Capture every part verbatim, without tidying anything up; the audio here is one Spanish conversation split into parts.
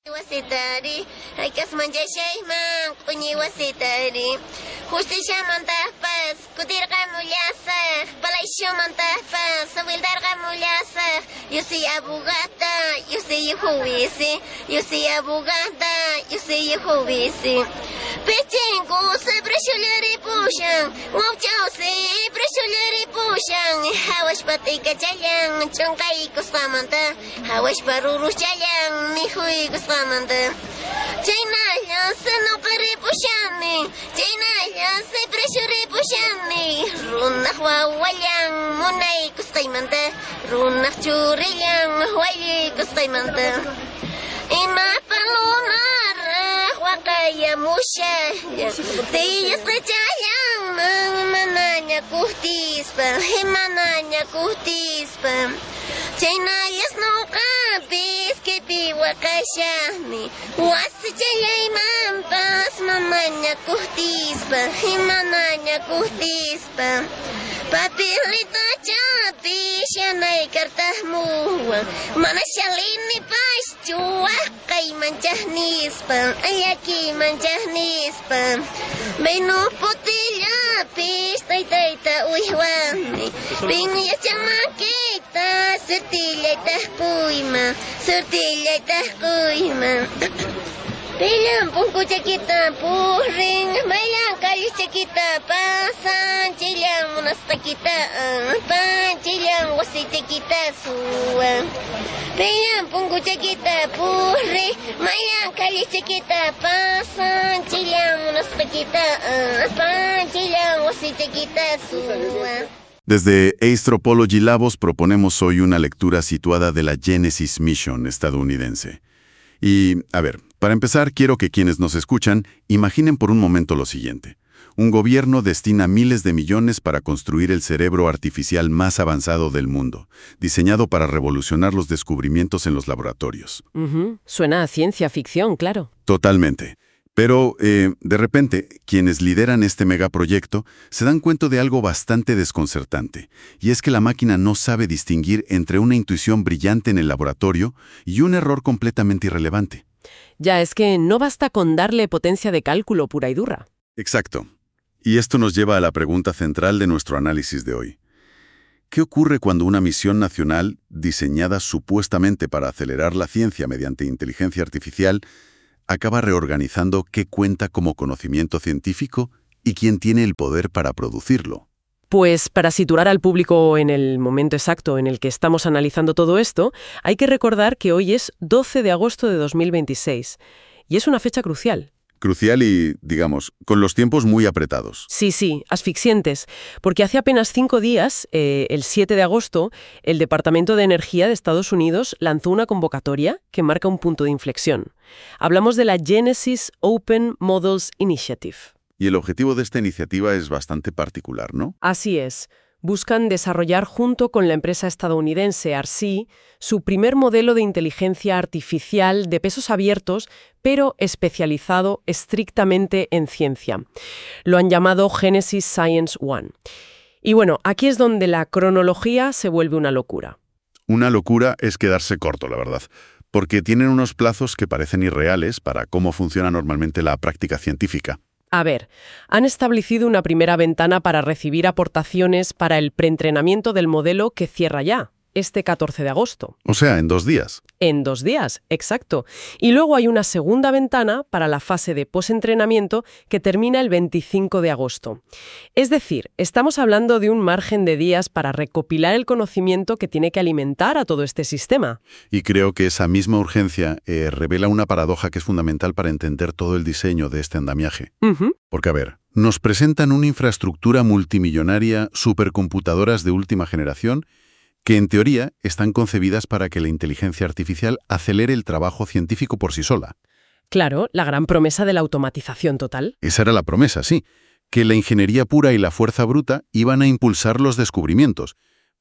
Wasitari, Haikas Manjashay Man, Kuni Wasitari, Justisha Mantafas, Kudirga Mulyasa, Balaisho Mantafas, Savildarga Mulyasa, Yusi Abugata, Yusi Yuhuisi, Yusi Abugata, Yusi Yuhuisi. Pechengu, Sabrashulari Pushan, Wopchausi, Brashulari Pushan, Hawash Patika Chayang, Chunkai Kuslamanta, Hawash Baruru Chayang, Nihui Kuslamanta. Chainaya, Sanokari Pushani, Chainaya, Sabrashuri Pushani, Runahwa Wayang, Munai Kustaimanta, Runah Churiyang, Huayi Kustaimanta. Ima Palunar, Wakaya Musha, Tiyas Kachayang, Mananya Kuhtispa, Himananya Kuhtispa, Chainayas no Kabis, Kipi Wakashani, Wasachayay Mampas, Mamanya Kuhtispa, Himananya Kuhtispa. Papilita chapi, shanay kartahmuwa, manashalini paschua, kay manchahnispa, ayaki manchahnispa. Benu putilla, pistay tayta uihwani, pinya chamakita, surtilla tahkuyma, surtilla tahkuyma. Bilang pungku cakita puring, bayang kali cakita pasan, cilang munas cakita pan, cilang wasi cakita suang. Bilang pungku cakita puring, bayang kali cakita pasan, cilang munas cakita pan, cilang wasi cakita suang. Desde Astropology Labs proponemos hoy una lectura situada de la Genesis Mission estadounidense. Y, a ver, para empezar, quiero que quienes nos escuchan imaginen por un momento lo siguiente. Un gobierno destina miles de millones para construir el cerebro artificial más avanzado del mundo, diseñado para revolucionar los descubrimientos en los laboratorios. Uh-huh. Suena a ciencia ficción, claro. Totalmente. Pero, eh, de repente, quienes lideran este megaproyecto se dan cuenta de algo bastante desconcertante, y es que la máquina no sabe distinguir entre una intuición brillante en el laboratorio y un error completamente irrelevante. Ya, es que no basta con darle potencia de cálculo pura y dura. Exacto. Y esto nos lleva a la pregunta central de nuestro análisis de hoy. ¿Qué ocurre cuando una misión nacional, diseñada supuestamente para acelerar la ciencia mediante inteligencia artificial, acaba reorganizando qué cuenta como conocimiento científico y quién tiene el poder para producirlo? Pues para situar al público en el momento exacto en el que estamos analizando todo esto, hay que recordar que hoy es doce de agosto de dos mil veintiséis, y es una fecha crucial. Crucial y, digamos, con los tiempos muy apretados. Sí, sí, asfixiantes, porque hace apenas cinco días, eh, el siete de agosto, el Departamento de Energía de Estados Unidos lanzó una convocatoria que marca un punto de inflexión. Hablamos de la Genesis Open Models Initiative. Y el objetivo de esta iniciativa es bastante particular, ¿no? Así es. Buscan desarrollar junto con la empresa estadounidense Arcee su primer modelo de inteligencia artificial de pesos abiertos, pero especializado estrictamente en ciencia. Lo han llamado Genesis Science One. Y bueno, aquí es donde la cronología se vuelve una locura. Una locura es quedarse corto, la verdad, porque tienen unos plazos que parecen irreales para cómo funciona normalmente la práctica científica. A ver, han establecido una primera ventana para recibir aportaciones para el preentrenamiento del modelo que cierra ya, este catorce de agosto. O sea, en dos días. En dos días, exacto. Y luego hay una segunda ventana para la fase de postentrenamiento que termina el veinticinco de agosto. Es decir, estamos hablando de un margen de días para recopilar el conocimiento que tiene que alimentar a todo este sistema. Y creo que esa misma urgencia eh, revela una paradoja que es fundamental para entender todo el diseño de este andamiaje. Uh-huh. Porque, a ver, nos presentan una infraestructura multimillonaria, supercomputadoras de última generación, que en teoría están concebidas para que la inteligencia artificial acelere el trabajo científico por sí sola. Claro, la gran promesa de la automatización total. Esa era la promesa, sí, que la ingeniería pura y la fuerza bruta iban a impulsar los descubrimientos.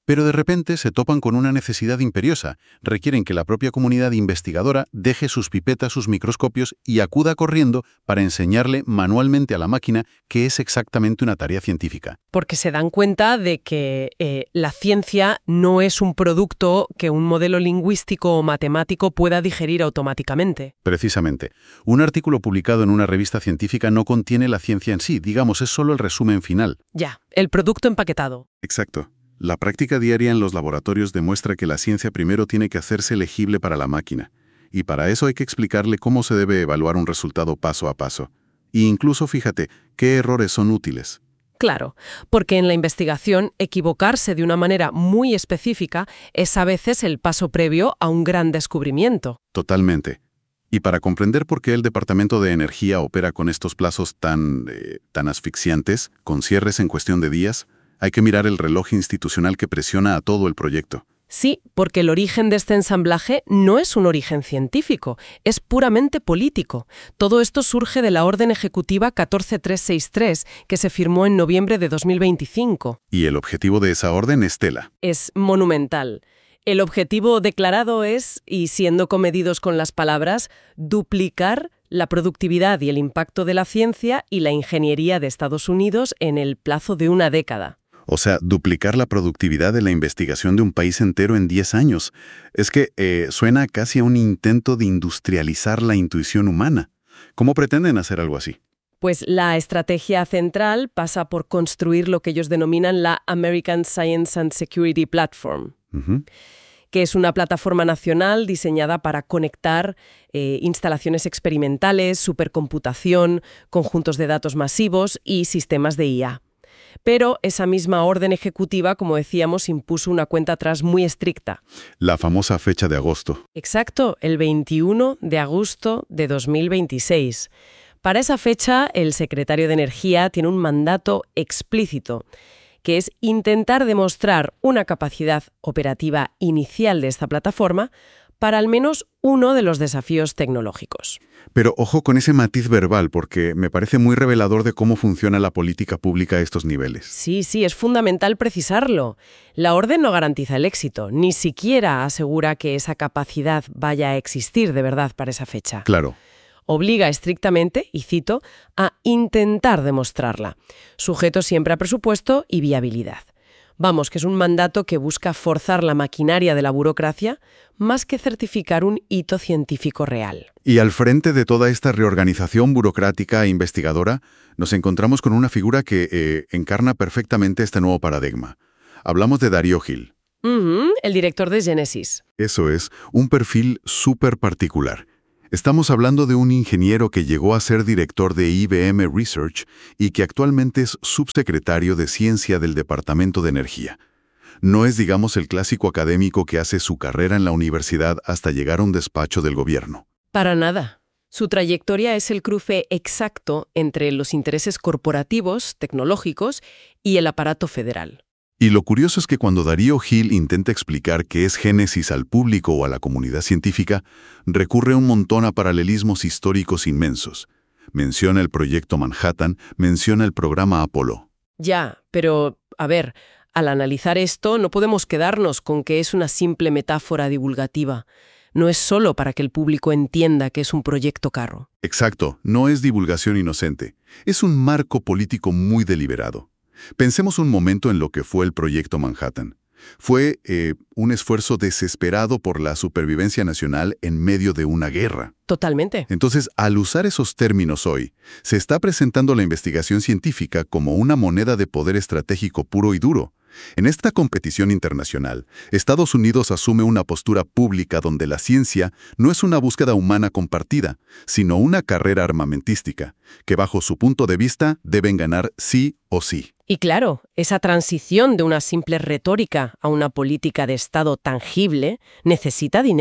Pero de repente se topan con una necesidad imperiosa. Requieren que la propia comunidad investigadora deje sus pipetas, sus microscopios y acuda corriendo para enseñarle manualmente a la máquina qué es exactamente una tarea científica. Porque se dan cuenta de que eh, la ciencia no es un producto que un modelo lingüístico o matemático pueda digerir automáticamente. Precisamente. Un artículo publicado en una revista científica no contiene la ciencia en sí, digamos, es solo el resumen final. Ya, el producto empaquetado. Exacto. La práctica diaria en los laboratorios demuestra que la ciencia primero tiene que hacerse legible para la máquina, y para eso hay que explicarle cómo se debe evaluar un resultado paso a paso. E incluso, fíjate, qué errores son útiles. Claro, porque en la investigación equivocarse de una manera muy específica es a veces el paso previo a un gran descubrimiento. Totalmente. Y para comprender por qué el Departamento de Energía opera con estos plazos tan, eh, tan asfixiantes, con cierres en cuestión de días, hay que mirar el reloj institucional que presiona a todo el proyecto. Sí, porque el origen de este ensamblaje no es un origen científico, es puramente político. Todo esto surge de la Orden Ejecutiva catorce mil trescientos sesenta y tres, que se firmó en noviembre de dos mil veinticinco. Y el objetivo de esa orden es tela. Es monumental. El objetivo declarado es, y siendo comedidos con las palabras, duplicar la productividad y el impacto de la ciencia y la ingeniería de Estados Unidos en el plazo de una década. O sea, duplicar la productividad de la investigación de un país entero en diez años. Es que eh, suena casi a un intento de industrializar la intuición humana. ¿Cómo pretenden hacer algo así? Pues la estrategia central pasa por construir lo que ellos denominan la American Science and Security Platform, Uh-huh. que es una plataforma nacional diseñada para conectar eh, instalaciones experimentales, supercomputación, conjuntos de datos masivos y sistemas de I A. Pero esa misma orden ejecutiva, como decíamos, impuso una cuenta atrás muy estricta. La famosa fecha de agosto. Exacto, el veintiuno de agosto de dos mil veintiséis. Para esa fecha, el secretario de Energía tiene un mandato explícito, que es intentar demostrar una capacidad operativa inicial de esta plataforma para al menos uno de los desafíos tecnológicos. Pero ojo con ese matiz verbal, porque me parece muy revelador de cómo funciona la política pública a estos niveles. Sí, sí, es fundamental precisarlo. La orden no garantiza el éxito, ni siquiera asegura que esa capacidad vaya a existir de verdad para esa fecha. Claro. Obliga estrictamente, y cito, a intentar demostrarla, sujeto siempre a presupuesto y viabilidad. Vamos, que es un mandato que busca forzar la maquinaria de la burocracia más que certificar un hito científico real. Y al frente de toda esta reorganización burocrática e investigadora, nos encontramos con una figura que eh, encarna perfectamente este nuevo paradigma. Hablamos de Darío Gil. Uh-huh, el director de Genesis. Eso es, un perfil súper particular. Estamos hablando de un ingeniero que llegó a ser director de I B M Research y que actualmente es subsecretario de Ciencia del Departamento de Energía. No es, digamos, el clásico académico que hace su carrera en la universidad hasta llegar a un despacho del gobierno. Para nada. Su trayectoria es el cruce exacto entre los intereses corporativos, tecnológicos y el aparato federal. Y lo curioso es que cuando Darío Gil intenta explicar qué es Génesis al público o a la comunidad científica, recurre un montón a paralelismos históricos inmensos. Menciona el proyecto Manhattan, menciona el programa Apolo. Ya, pero, a ver, al analizar esto no podemos quedarnos con que es una simple metáfora divulgativa. No es solo para que el público entienda que es un proyecto carro. Exacto, no es divulgación inocente. Es un marco político muy deliberado. Pensemos un momento en lo que fue el proyecto Manhattan. Fue eh, un esfuerzo desesperado por la supervivencia nacional en medio de una guerra. Totalmente. Entonces, al usar esos términos hoy, se está presentando la investigación científica como una moneda de poder estratégico puro y duro. En esta competición internacional, Estados Unidos asume una postura pública donde la ciencia no es una búsqueda humana compartida, sino una carrera armamentística, que bajo su punto de vista deben ganar sí o sí. Y claro, esa transición de una simple retórica a una política de Estado tangible necesita dinero.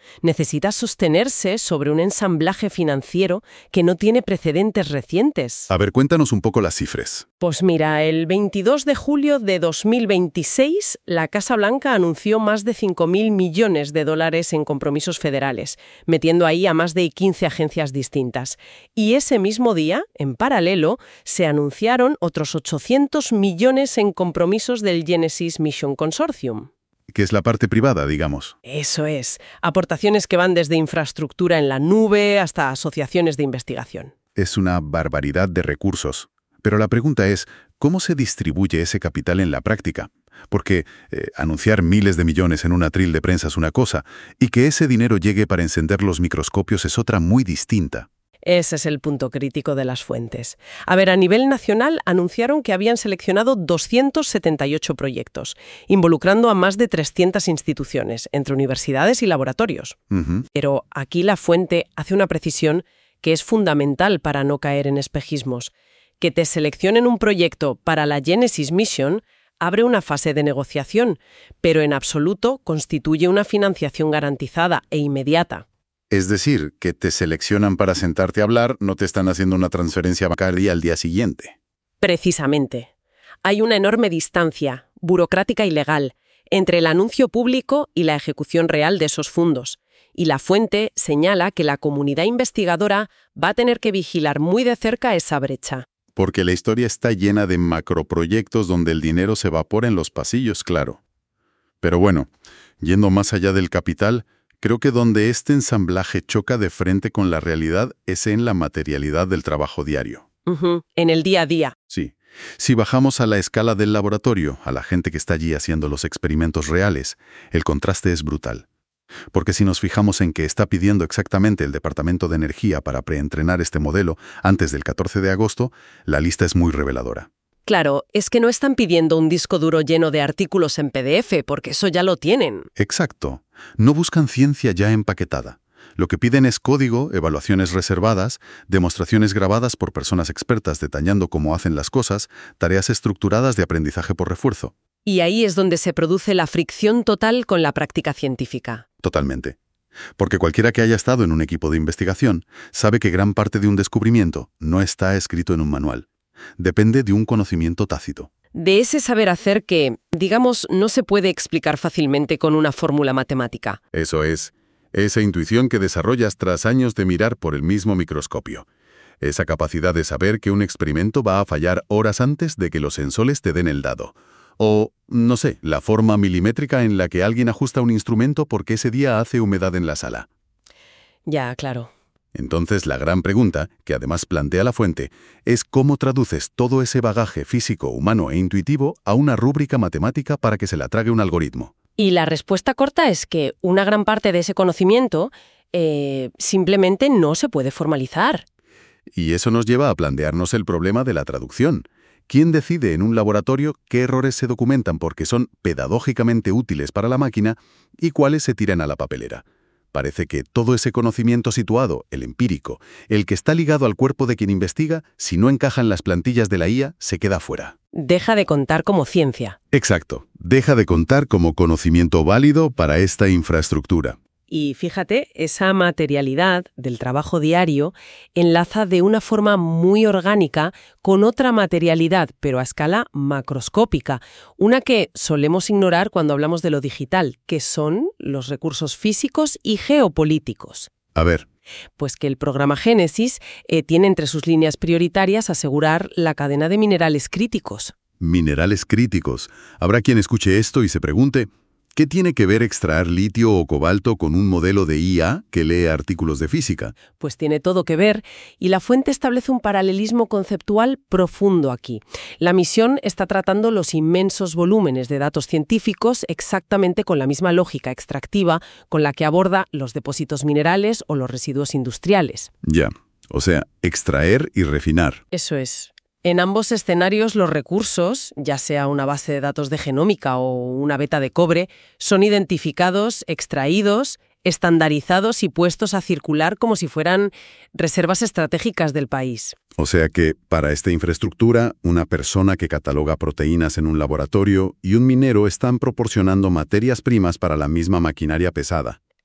necesita sostenerse sobre un ensamblaje financiero que no tiene precedentes recientes. A ver, cuéntanos un poco las cifras. Pues mira, el veintidós de julio de dos mil veintiséis, la Casa Blanca anunció más de cinco mil millones de dólares en compromisos federales, metiendo ahí a más de quince agencias distintas. Y ese mismo día, en paralelo, se anunciaron otros ochocientos millones en compromisos del Genesis Mission Consortium. Que es la parte privada, digamos. Eso es. Aportaciones que van desde infraestructura en la nube hasta asociaciones de investigación. Es una barbaridad de recursos. Pero la pregunta es, ¿cómo se distribuye ese capital en la práctica? Porque eh, anunciar miles de millones en un atril de prensa es una cosa, y que ese dinero llegue para encender los microscopios es otra muy distinta. Ese es el punto crítico de las fuentes. A ver, a nivel nacional anunciaron que habían seleccionado doscientos setenta y ocho proyectos, involucrando a más de trescientas instituciones, entre universidades y laboratorios. Uh-huh. Pero aquí la fuente hace una precisión que es fundamental para no caer en espejismos. Que te seleccionen un proyecto para la Genesis Mission abre una fase de negociación, pero en absoluto constituye una financiación garantizada e inmediata. Es decir, que te seleccionan para sentarte a hablar, no te están haciendo una transferencia bancaria al día siguiente. Precisamente. Hay una enorme distancia, burocrática y legal, entre el anuncio público y la ejecución real de esos fondos. Y la fuente señala que la comunidad investigadora va a tener que vigilar muy de cerca esa brecha. Porque la historia está llena de macroproyectos donde el dinero se evapora en los pasillos, claro. Pero bueno, yendo más allá del capital, creo que donde este ensamblaje choca de frente con la realidad es en la materialidad del trabajo diario. Uh-huh. En el día a día. Sí. Si bajamos a la escala del laboratorio, a la gente que está allí haciendo los experimentos reales, el contraste es brutal. Porque si nos fijamos en que está pidiendo exactamente el Departamento de Energía para preentrenar este modelo antes del catorce de agosto, la lista es muy reveladora. Claro, es que no están pidiendo un disco duro lleno de artículos en P D F, porque eso ya lo tienen. Exacto. No buscan ciencia ya empaquetada. Lo que piden es código, evaluaciones reservadas, demostraciones grabadas por personas expertas detallando cómo hacen las cosas, tareas estructuradas de aprendizaje por refuerzo. Y ahí es donde se produce la fricción total con la práctica científica. Totalmente. Porque cualquiera que haya estado en un equipo de investigación sabe que gran parte de un descubrimiento no está escrito en un manual. Depende de un conocimiento tácito. De ese saber hacer que, digamos, no se puede explicar fácilmente con una fórmula matemática. Eso es, esa intuición que desarrollas tras años de mirar por el mismo microscopio. Esa capacidad de saber que un experimento va a fallar horas antes de que los sensores te den el dado. O, no sé, la forma milimétrica en la que alguien ajusta un instrumento porque ese día hace humedad en la sala. Ya, claro. Entonces, la gran pregunta, que además plantea la fuente, es cómo traduces todo ese bagaje físico, humano e intuitivo a una rúbrica matemática para que se la trague un algoritmo. Y la respuesta corta es que una gran parte de ese conocimiento eh, simplemente no se puede formalizar. Y eso nos lleva a plantearnos el problema de la traducción. ¿Quién decide en un laboratorio qué errores se documentan porque son pedagógicamente útiles para la máquina y cuáles se tiran a la papelera? Parece que todo ese conocimiento situado, el empírico, el que está ligado al cuerpo de quien investiga, si no encaja en las plantillas de la I A, se queda fuera. Deja de contar como ciencia. Exacto. Deja de contar como conocimiento válido para esta infraestructura. Y fíjate, esa materialidad del trabajo diario enlaza de una forma muy orgánica con otra materialidad, pero a escala macroscópica, una que solemos ignorar cuando hablamos de lo digital, que son los recursos físicos y geopolíticos. A ver. Pues que el programa Génesis eh, tiene entre sus líneas prioritarias asegurar la cadena de minerales críticos. Minerales críticos. Habrá quien escuche esto y se pregunte, ¿qué tiene que ver extraer litio o cobalto con un modelo de I A que lee artículos de física? Pues tiene todo que ver, y la fuente establece un paralelismo conceptual profundo aquí. La misión está tratando los inmensos volúmenes de datos científicos exactamente con la misma lógica extractiva con la que aborda los depósitos minerales o los residuos industriales. Ya, o sea, extraer y refinar. Eso es. En ambos escenarios los recursos, ya sea una base de datos de genómica o una veta de cobre, son identificados, extraídos, estandarizados y puestos a circular como si fueran reservas estratégicas del país. O sea que, para esta infraestructura, una persona que cataloga proteínas en un laboratorio y un minero están proporcionando materias primas para la misma maquinaria pesada.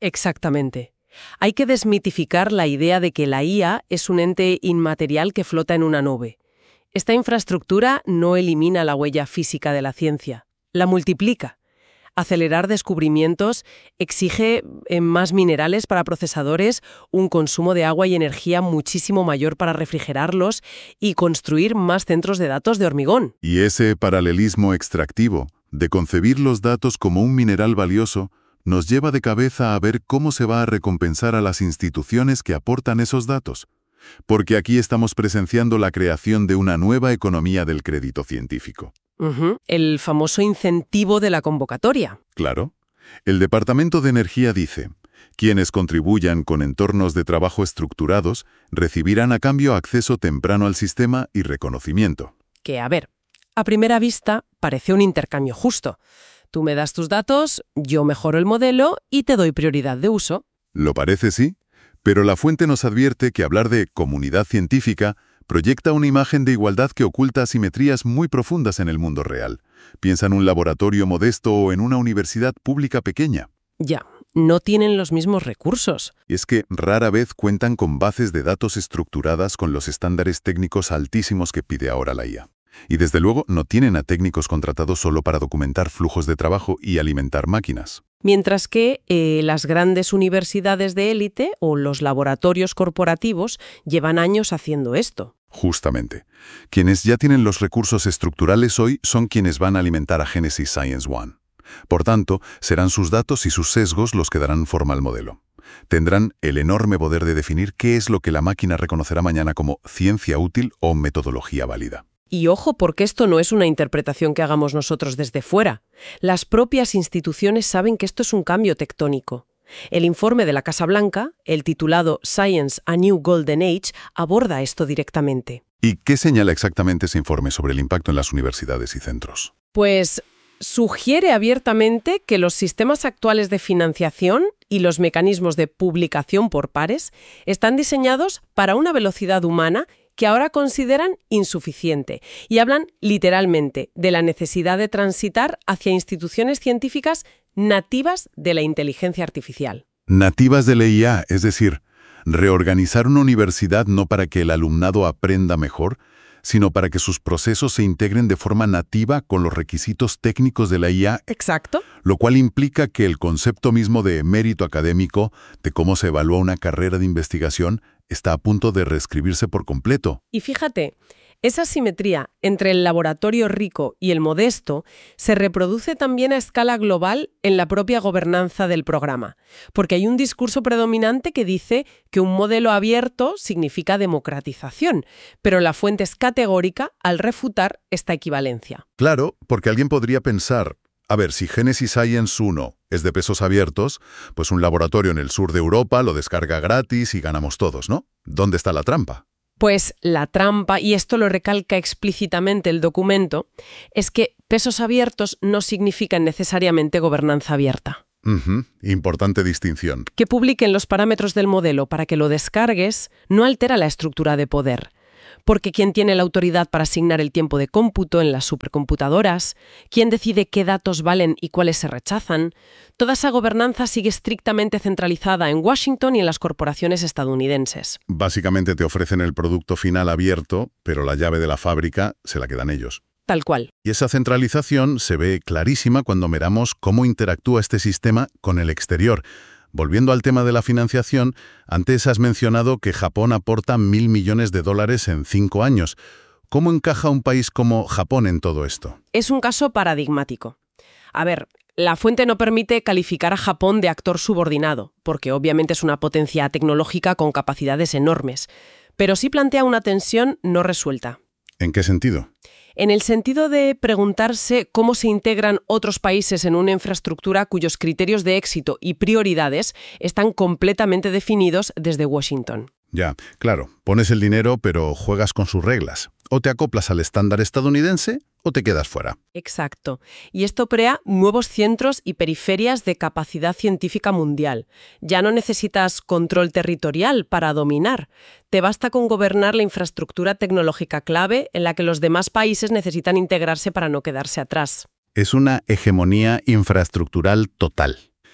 Exactamente. Hay que desmitificar la idea de que la I A es un ente inmaterial que flota en una nube. Esta infraestructura no elimina la huella física de la ciencia, la multiplica. Acelerar descubrimientos exige eh, más minerales para procesadores, un consumo de agua y energía muchísimo mayor para refrigerarlos y construir más centros de datos de hormigón. Y ese paralelismo extractivo, de concebir los datos como un mineral valioso, nos lleva de cabeza a ver cómo se va a recompensar a las instituciones que aportan esos datos. Porque aquí estamos presenciando la creación de una nueva economía del crédito científico. Uh-huh. El famoso incentivo de la convocatoria. Claro. El Departamento de Energía dice, quienes contribuyan con entornos de trabajo estructurados recibirán a cambio acceso temprano al sistema y reconocimiento. Que, a ver, a primera vista parece un intercambio justo. Tú me das tus datos, yo mejoro el modelo y te doy prioridad de uso. Lo parece, sí, pero la fuente nos advierte que hablar de comunidad científica proyecta una imagen de igualdad que oculta asimetrías muy profundas en el mundo real. Piensa en un laboratorio modesto o en una universidad pública pequeña. Ya, no tienen los mismos recursos. Y es que rara vez cuentan con bases de datos estructuradas con los estándares técnicos altísimos que pide ahora la I A. Y desde luego no tienen a técnicos contratados solo para documentar flujos de trabajo y alimentar máquinas. Mientras que eh, las grandes universidades de élite o los laboratorios corporativos llevan años haciendo esto. Justamente. Quienes ya tienen los recursos estructurales hoy son quienes van a alimentar a Genesis Science One. Por tanto, serán sus datos y sus sesgos los que darán forma al modelo. Tendrán el enorme poder de definir qué es lo que la máquina reconocerá mañana como ciencia útil o metodología válida. Y ojo, porque esto no es una interpretación que hagamos nosotros desde fuera. Las propias instituciones saben que esto es un cambio tectónico. El informe de la Casa Blanca, el titulado Science: A New Golden Age, aborda esto directamente. ¿Y qué señala exactamente ese informe sobre el impacto en las universidades y centros? Pues sugiere abiertamente que los sistemas actuales de financiación y los mecanismos de publicación por pares están diseñados para una velocidad humana que ahora consideran insuficiente, y hablan literalmente de la necesidad de transitar hacia instituciones científicas nativas de la inteligencia artificial. Nativas de la I A, es decir, reorganizar una universidad no para que el alumnado aprenda mejor, sino para que sus procesos se integren de forma nativa con los requisitos técnicos de la I A. Exacto. Lo cual implica que el concepto mismo de mérito académico, de cómo se evalúa una carrera de investigación, está a punto de reescribirse por completo. Y fíjate, esa simetría entre el laboratorio rico y el modesto se reproduce también a escala global en la propia gobernanza del programa, porque hay un discurso predominante que dice que un modelo abierto significa democratización, pero la fuente es categórica al refutar esta equivalencia. Claro, porque alguien podría pensar, a ver, si Genesis Science uno es de pesos abiertos, pues un laboratorio en el sur de Europa lo descarga gratis y ganamos todos, ¿no? ¿Dónde está la trampa? Pues la trampa, y esto lo recalca explícitamente el documento, es que pesos abiertos no significan necesariamente gobernanza abierta. Uh-huh. Importante distinción. Que publiquen los parámetros del modelo para que lo descargues no altera la estructura de poder. Porque quién tiene la autoridad para asignar el tiempo de cómputo en las supercomputadoras, quién decide qué datos valen y cuáles se rechazan, toda esa gobernanza sigue estrictamente centralizada en Washington y en las corporaciones estadounidenses. Básicamente te ofrecen el producto final abierto, pero la llave de la fábrica se la quedan ellos. Tal cual. Y esa centralización se ve clarísima cuando miramos cómo interactúa este sistema con el exterior. Volviendo al tema de la financiación, antes has mencionado que Japón aporta mil millones de dólares en cinco años. ¿Cómo encaja un país como Japón en todo esto? Es un caso paradigmático. A ver, la fuente no permite calificar a Japón de actor subordinado, porque obviamente es una potencia tecnológica con capacidades enormes, pero sí plantea una tensión no resuelta. ¿En qué sentido? En el sentido de preguntarse cómo se integran otros países en una infraestructura cuyos criterios de éxito y prioridades están completamente definidos desde Washington. Ya, claro, pones el dinero pero juegas con sus reglas. O te acoplas al estándar estadounidense o te quedas fuera. Exacto. Y esto crea nuevos centros y periferias de capacidad científica mundial. Ya no necesitas control territorial para dominar. Te basta con gobernar la infraestructura tecnológica clave en la que los demás países necesitan integrarse para no quedarse atrás. Es una hegemonía infraestructural total.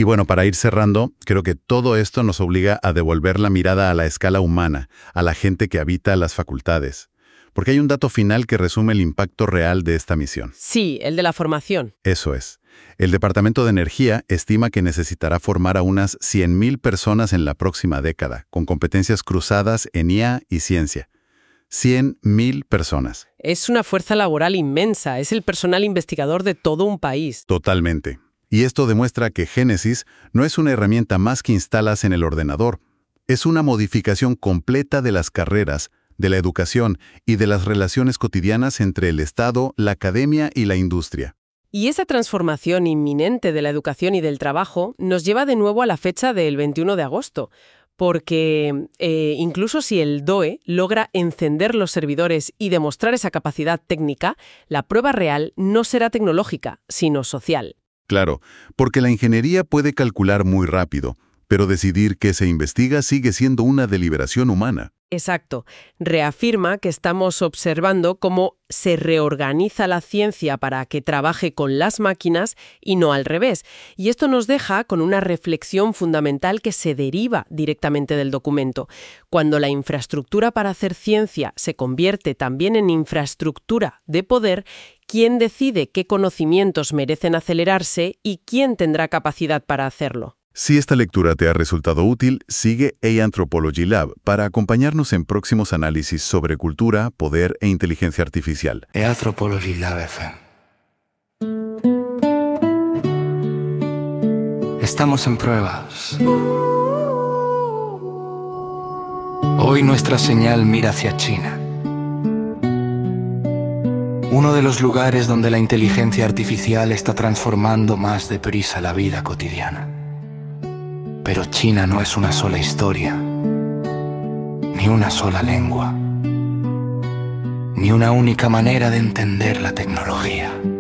Y bueno, para ir cerrando, creo que todo esto nos obliga a devolver la mirada a la escala humana, a la gente que habita las facultades. Porque hay un dato final que resume el impacto real de esta misión. Sí, el de la formación. Eso es. El Departamento de Energía estima que necesitará formar a unas cien mil personas en la próxima década, con competencias cruzadas en I A y ciencia. cien mil personas. Es una fuerza laboral inmensa, es el personal investigador de todo un país. Totalmente. Y esto demuestra que Génesis no es una herramienta más que instalas en el ordenador. Es una modificación completa de las carreras, de la educación y de las relaciones cotidianas entre el Estado, la academia y la industria. Y esa transformación inminente de la educación y del trabajo nos lleva de nuevo a la fecha del veintiuno de agosto, porque eh, incluso si el D O E logra encender los servidores y demostrar esa capacidad técnica, la prueba real no será tecnológica, sino social. Claro, porque la ingeniería puede calcular muy rápido, pero decidir qué se investiga sigue siendo una deliberación humana. Exacto. Reafirma que estamos observando cómo se reorganiza la ciencia para que trabaje con las máquinas y no al revés. Y esto nos deja con una reflexión fundamental que se deriva directamente del documento. Cuando la infraestructura para hacer ciencia se convierte también en infraestructura de poder, ¿quién decide qué conocimientos merecen acelerarse y quién tendrá capacidad para hacerlo? Si esta lectura te ha resultado útil, sigue A Anthropology Lab para acompañarnos en próximos análisis sobre cultura, poder e inteligencia artificial. A Anthropology Lab F M. Estamos en pruebas. Hoy nuestra señal mira hacia China. Uno de los lugares donde la inteligencia artificial está transformando más deprisa la vida cotidiana. Pero China no es una sola historia, ni una sola lengua, ni una única manera de entender la tecnología.